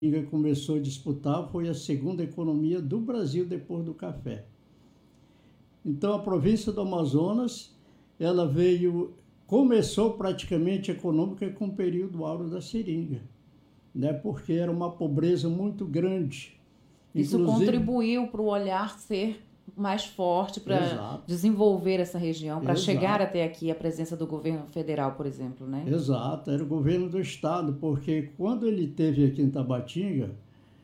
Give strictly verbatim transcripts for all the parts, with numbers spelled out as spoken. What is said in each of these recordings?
Seringa começou a disputar, foi a segunda economia do Brasil depois do café. Então, a província do Amazonas, ela veio, começou praticamente econômica com o período áureo da seringa, né? Porque era uma pobreza muito grande. Isso Inclusive, contribuiu para o olhar ser mais forte, para desenvolver essa região, para chegar até aqui a presença do governo federal, por exemplo, né? Exato, era o governo do estado, porque quando ele esteve aqui em Tabatinga,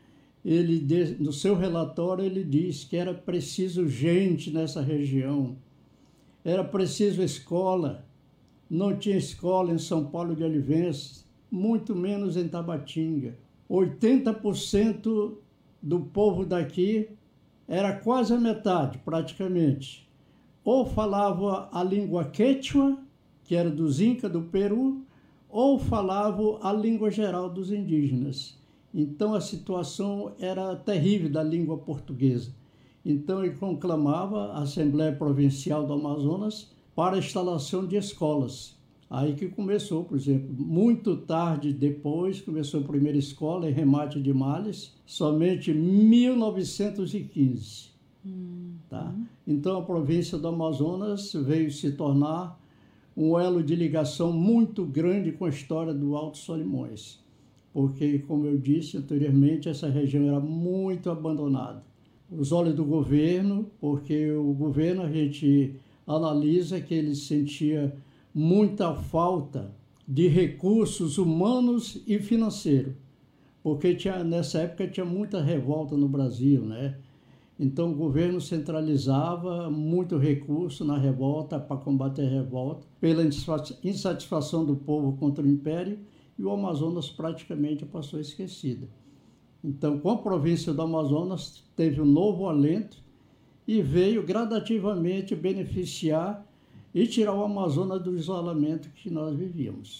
ele, no seu relatório, ele disse que era preciso gente nessa região, era preciso escola, não tinha escola em São Paulo de Olivença, muito menos em Tabatinga. oitenta por cento do povo daqui era quase a metade, praticamente. Ou falava a língua quechua, que era dos Incas do Peru, ou falava a língua geral dos indígenas. Então a situação era terrível da língua portuguesa. Então ele conclamava a Assembleia Provincial do Amazonas para a instalação de escolas. Aí que começou, por exemplo, muito tarde depois, começou a primeira escola em Remate de Males, somente em mil novecentos e quinze. Hum, tá? Hum. Então a província do Amazonas veio se tornar um elo de ligação muito grande com a história do Alto Solimões, porque, como eu disse anteriormente, essa região era muito abandonada. Os olhos do governo, porque o governo, a gente analisa que ele sentia muita falta de recursos humanos e financeiros, porque tinha, nessa época tinha muita revolta no Brasil, né? Então o governo centralizava muito recurso na revolta, para combater a revolta, pela insatisfação do povo contra o Império, e o Amazonas praticamente passou esquecido. Então, com a província do Amazonas, teve um novo alento e veio gradativamente beneficiar e tirar o Amazonas do isolamento que nós vivíamos.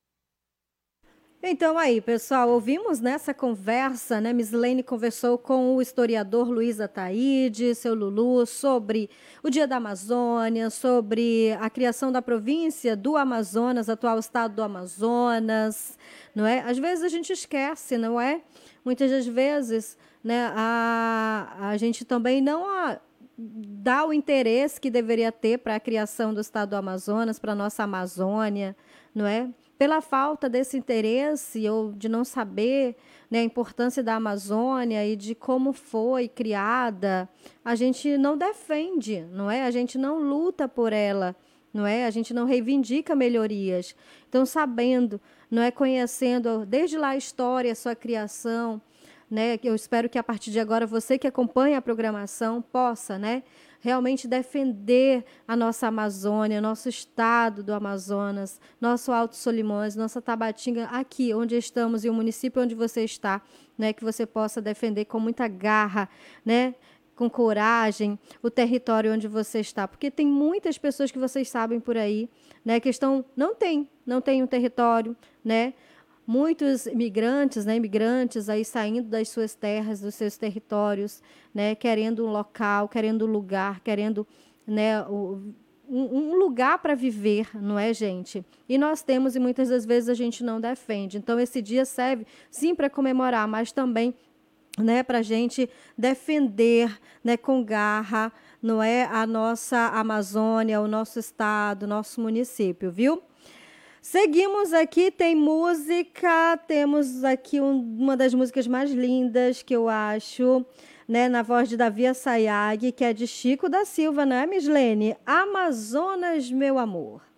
Então aí, pessoal, ouvimos nessa conversa, né? Mislene conversou com o historiador Luiz Ataíde, seu Lulu, sobre o Dia da Amazônia, sobre a criação da província do Amazonas, atual estado do Amazonas, não é? Às vezes a gente esquece, não é? Muitas das vezes, né, a, a gente também não a, dá o interesse que deveria ter para a criação do estado do Amazonas, para a nossa Amazônia, não é? Pela falta desse interesse ou de não saber, né, a importância da Amazônia e de como foi criada, a gente não defende, não é? A gente não luta por ela, não é? A gente não reivindica melhorias. Então, sabendo, não é, conhecendo desde lá a história, a sua criação, né? Eu espero que a partir de agora você que acompanha a programação possa, né, realmente defender a nossa Amazônia, nosso estado do Amazonas, nosso Alto Solimões, nossa Tabatinga, aqui onde estamos e o município onde você está, né, que você possa defender com muita garra, né, com coragem, o território onde você está, porque tem muitas pessoas que vocês sabem por aí, né, que estão, não tem, não tem um território, né, muitos imigrantes, né, imigrantes aí saindo das suas terras, dos seus territórios, né, querendo um local, querendo um lugar, querendo, né, um, um lugar para viver, não é, gente? E nós temos e muitas das vezes a gente não defende. Então esse dia serve sim para comemorar, mas também, né, para a gente defender, né, com garra, não é, a nossa Amazônia, o nosso estado, o nosso município, viu? Seguimos aqui, tem música, temos aqui um, uma das músicas mais lindas que eu acho, né, na voz de Davi Assayag, que é de Chico da Silva, não é, Mislene? Amazonas, meu amor.